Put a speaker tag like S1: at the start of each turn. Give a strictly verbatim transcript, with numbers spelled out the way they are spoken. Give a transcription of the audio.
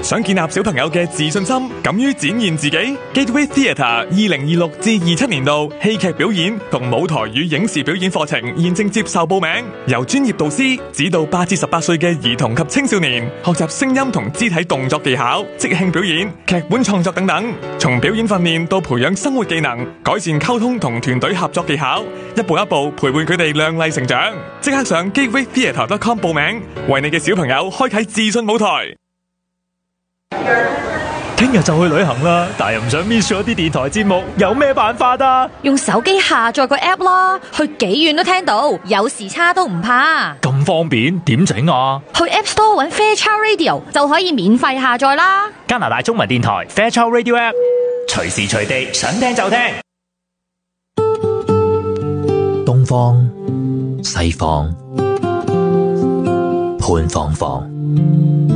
S1: 想建立小朋友嘅自信心，敢於展現自己 ？Gateway Theatre 二零二六至二七年度戲劇表演同舞台與影視表演課程現正接受報名，由專業導師指導八至十八歲嘅兒童及青少年，學習聲音同肢體動作技巧、即興表演、劇本創作等等。從表演訓練到培養生活技能，改善溝通同團隊合作技巧，一步一步陪伴佢哋亮麗成長。即刻上 gateway theatre dot com 報名，為你嘅小朋友開啟自信舞台。
S2: 聽日就去旅行啦，但係又唔想 miss 咗啲電台節目，有咩辦法啊？
S3: 用手機下載個 app 啦，去幾遠都聽到，有時差都唔怕。
S2: 咁方便，點整啊？
S3: 去 App Store 揾 Fairchild Radio 就可以免費下載啦。
S2: 加拿大中文電台 Fairchild Radio App， 隨時隨地想聽就聽。東方西方，潘芳芳。